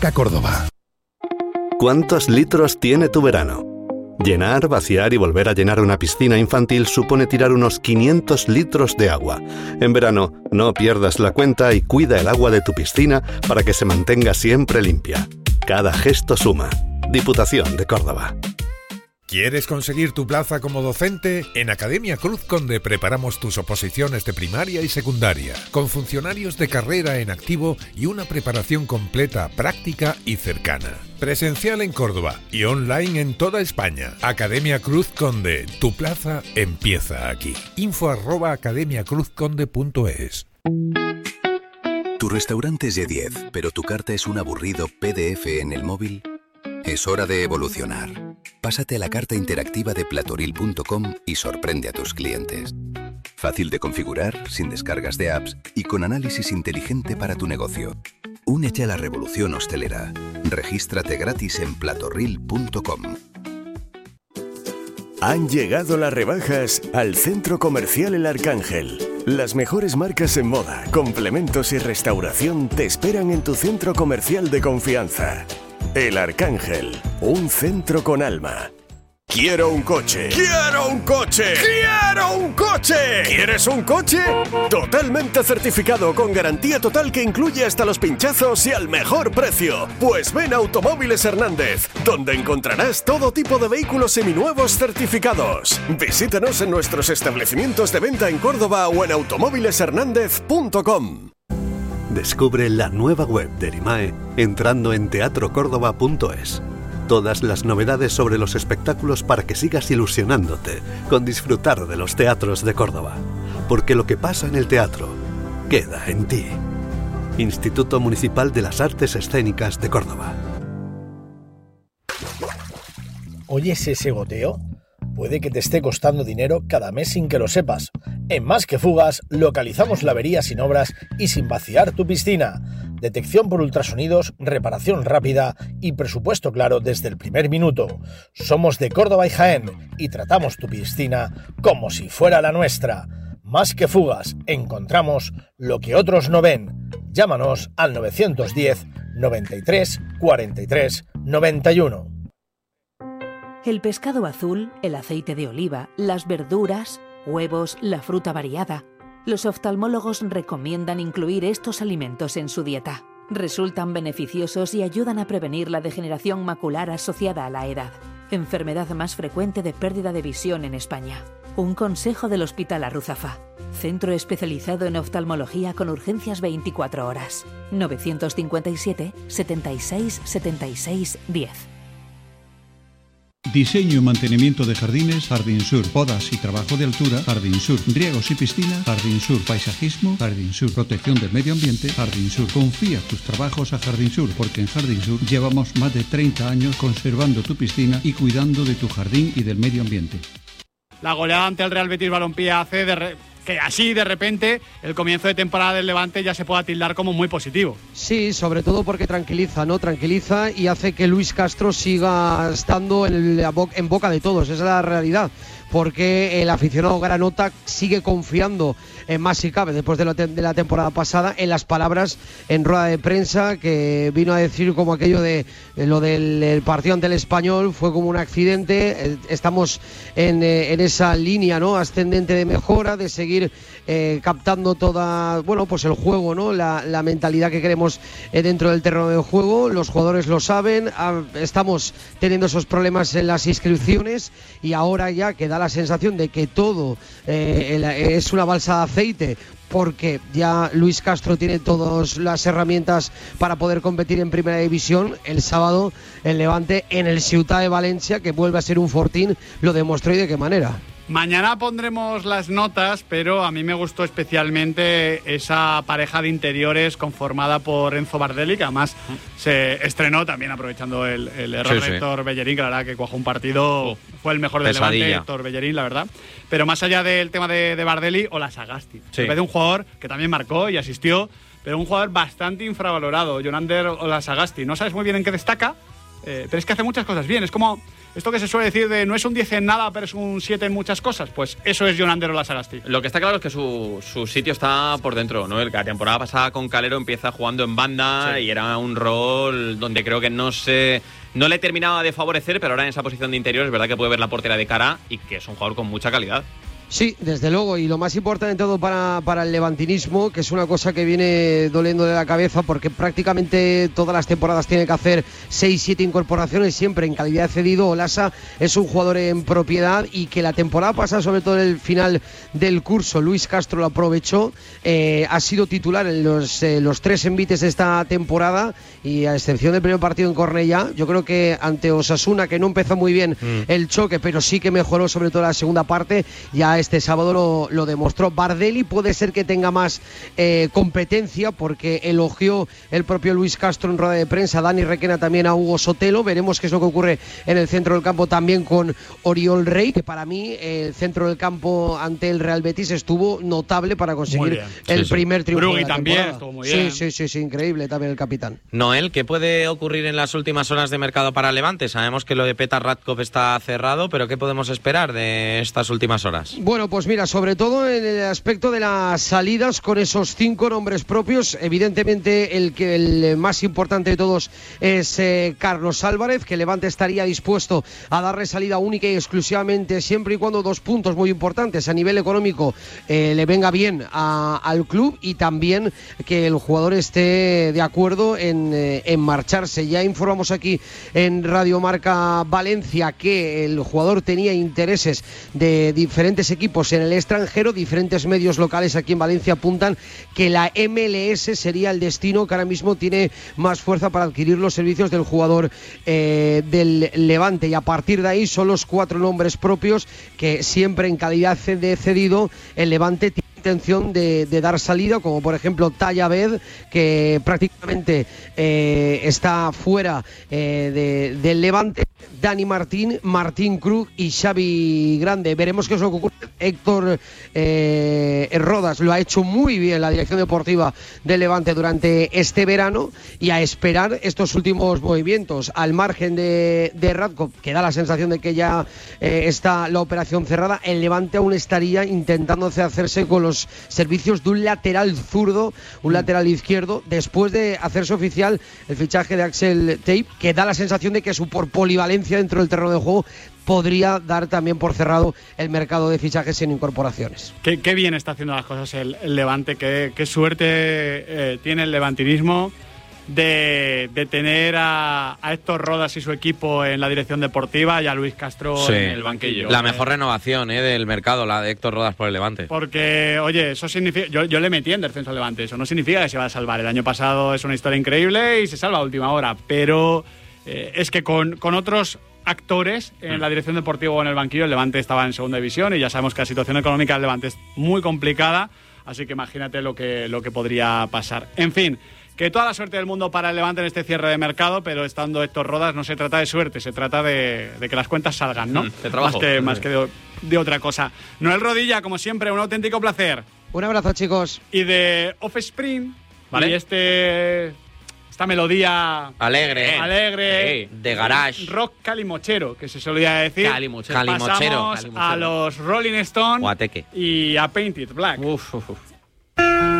Córdoba. ¿Cuántos litros tiene tu verano? Llenar, vaciar y volver a llenar una piscina infantil supone tirar unos 500 litros de agua. En verano, no pierdas la cuenta y cuida el agua de tu piscina para que se mantenga siempre limpia. Cada gesto suma. Diputación de Córdoba. ¿Quieres conseguir tu plaza como docente? En Academia Cruz Conde preparamos tus oposiciones de primaria y secundaria, con funcionarios de carrera en activo y una preparación completa, práctica y cercana. Presencial en Córdoba y online en toda España. Academia Cruz Conde, tu plaza empieza aquí. info@academiacruzconde.es. Tu restaurante es de 10, pero tu carta es un aburrido PDF en el móvil. Es hora de evolucionar. Pásate a la carta interactiva de platoril.com y sorprende a tus clientes. Fácil de configurar, sin descargas de apps y con análisis inteligente para tu negocio. Únete a la revolución hostelera. Regístrate gratis en platoril.com. Han llegado las rebajas al Centro Comercial El Arcángel. Las mejores marcas en moda, complementos y restauración te esperan en tu centro comercial de confianza. El Arcángel, un centro con alma. ¡Quiero un coche! ¡Quiero un coche! ¡Quiero un coche! ¿Quieres un coche? Totalmente certificado, con garantía total que incluye hasta los pinchazos y al mejor precio. Pues ven a Automóviles Hernández, donde encontrarás todo tipo de vehículos seminuevos certificados. Visítanos en nuestros establecimientos de venta en Córdoba o en automóvileshernandez.com. Descubre la nueva web de Erimae entrando en teatrocórdoba.es. Todas las novedades sobre los espectáculos para que sigas ilusionándote con disfrutar de los teatros de Córdoba. Porque lo que pasa en el teatro queda en ti. Instituto Municipal de las Artes Escénicas de Córdoba. ¿Oyes ese goteo? Puede que te esté costando dinero cada mes sin que lo sepas. En Más que Fugas localizamos la avería sin obras y sin vaciar tu piscina. Detección por ultrasonidos, reparación rápida y presupuesto claro desde el primer minuto. Somos de Córdoba y Jaén y tratamos tu piscina como si fuera la nuestra. Más que Fugas, encontramos lo que otros no ven. Llámanos al 910 93 43 91. El pescado azul, el aceite de oliva, las verduras, huevos, la fruta variada. Los oftalmólogos recomiendan incluir estos alimentos en su dieta. Resultan beneficiosos y ayudan a prevenir la degeneración macular asociada a la edad, enfermedad más frecuente de pérdida de visión en España. Un consejo del Hospital Arruzafa, centro especializado en oftalmología con urgencias 24 horas. 957 76 76 10. Diseño y mantenimiento de jardines, Jardín Sur, podas y trabajo de altura, Jardín Sur, riegos y piscina, Jardín Sur, paisajismo, Jardín Sur, protección del medio ambiente, Jardín Sur. Confía tus trabajos a Jardín Sur, porque en Jardín Sur llevamos más de 30 años conservando tu piscina y cuidando de tu jardín y del medio ambiente. La goleada ante el Real Betis Balompié hace que así de repente el comienzo de temporada del Levante ya se pueda tildar como muy positivo. Sí, sobre todo porque tranquiliza, ¿no? Tranquiliza y hace que Luis Castro siga estando en boca de todos, esa es la realidad. Porque el aficionado granota sigue confiando en más si cabe después de la temporada pasada en las palabras en rueda de prensa que vino a decir como aquello de lo del partido ante el Español fue como un accidente. Estamos en esa línea, ¿no? Ascendente de mejora, de seguir captando pues el juego, ¿no? La mentalidad que queremos dentro del terreno de juego. Los jugadores lo saben, estamos teniendo esos problemas en las inscripciones y ahora ya queda la sensación de que todo es una balsa de aceite porque ya Luis Castro tiene todas las herramientas para poder competir en Primera División. El sábado el Levante en el Ciutat de Valencia, que vuelve a ser un fortín, lo demostró y de qué manera. Mañana pondremos las notas, pero a mí me gustó especialmente esa pareja de interiores conformada por Enzo Bardelli, que además se estrenó también aprovechando el error de Héctor Bellerín, que la verdad que cuajó un partido, fue el mejor del Levante, Héctor Bellerín, la verdad. Pero más allá del tema de Bardelli, o la Sagasti. Me parece un jugador que también marcó y asistió, pero un jugador bastante infravalorado, Jonander Olasagasti. No sabes muy bien en qué destaca, pero es que hace muchas cosas bien. Es como esto que se suele decir de no es un 10 en nada, pero es un 7 en muchas cosas. Pues eso es Jon Anderola Sagasti. Lo que está claro es que su sitio está por dentro, ¿no? La temporada pasada con Calero empieza jugando en banda y era un rol donde creo que no le terminaba de favorecer, pero ahora en esa posición de interior es verdad que puede ver la portería de cara y que es un jugador con mucha calidad. Sí, desde luego, y lo más importante de todo para el levantinismo, que es una cosa que viene doliendo de la cabeza porque prácticamente todas las temporadas tiene que hacer 6-7 incorporaciones siempre en calidad de cedido. Olasa es un jugador en propiedad y que la temporada pasada, sobre todo en el final del curso, Luis Castro lo aprovechó, ha sido titular en los 3 envites de esta temporada y a excepción del primer partido en Cornellá, yo creo que ante Osasuna, que no empezó muy bien el choque, pero sí que mejoró sobre todo la segunda parte, ya este sábado lo demostró. Bardelli puede ser que tenga más competencia porque elogió el propio Luis Castro en rueda de prensa, Dani Requena también a Hugo Sotelo. Veremos qué es lo que ocurre en el centro del campo también con Oriol Rey, que para mí el centro del campo ante el Real Betis estuvo notable para conseguir el primer triunfo. Brugui también estuvo muy bien. Sí, increíble también el capitán. Noel, ¿qué puede ocurrir en las últimas horas de mercado para Levante? Sabemos que lo de Petar Radkov está cerrado, pero ¿qué podemos esperar de estas últimas horas? Bueno, pues mira, sobre todo en el aspecto de las salidas con esos 5 nombres propios, evidentemente el más importante de todos es Carlos Álvarez, que Levante estaría dispuesto a darle salida única y exclusivamente siempre y cuando 2 puntos muy importantes a nivel económico le venga bien al club y también que el jugador esté de acuerdo en marcharse. Ya informamos aquí en Radio Marca Valencia que el jugador tenía intereses de diferentes equipos en el extranjero. Diferentes medios locales aquí en Valencia apuntan que la MLS sería el destino que ahora mismo tiene más fuerza para adquirir los servicios del jugador del Levante, y a partir de ahí son los 4 nombres propios que siempre en calidad de cedido el Levante tiene intención de dar salida, como por ejemplo Tayabed, que prácticamente está fuera del Levante, Dani Martín, Martín Krug y Xavi Grande. Veremos qué es lo que ocurre. Héctor Rodas lo ha hecho muy bien la dirección deportiva del Levante durante este verano, y a esperar estos últimos movimientos. Al margen de Radkov, que da la sensación de que ya está la operación cerrada, el Levante aún estaría intentando hacerse con los servicios de un lateral zurdo, un lateral izquierdo, después de hacerse oficial el fichaje de Axel Tape, que da la sensación de que su polivalencia dentro del terreno de juego podría dar también por cerrado el mercado de fichajes en incorporaciones. Qué bien está haciendo las cosas el Levante, qué suerte tiene el levantinismo de tener a Héctor Rodas y su equipo en la dirección deportiva y a Luis Castro en el banquillo. La mejor renovación del mercado, la de Héctor Rodas por el Levante. Porque, oye, eso significa... Yo le metí en descenso al Levante, eso no significa que se va a salvar. El año pasado es una historia increíble y se salva a última hora, pero es que con otros actores en la dirección deportiva o en el banquillo, el Levante estaba en segunda división y ya sabemos que la situación económica del Levante es muy complicada, así que imagínate lo que podría pasar. En fin, que toda la suerte del mundo para el Levante en este cierre de mercado, pero estando Héctor Rodas no se trata de suerte, se trata de que las cuentas salgan, ¿no? De trabajo. Más que de otra cosa. Noel Rodilla, como siempre, un auténtico placer. Un abrazo, chicos. Y de Offspring, ¿vale? Y esta melodía alegre de garage, rock calimochero, que se solía decir. Calimochero. Pasamos a los Rolling Stones Guateque. y a Painted Black. Uf.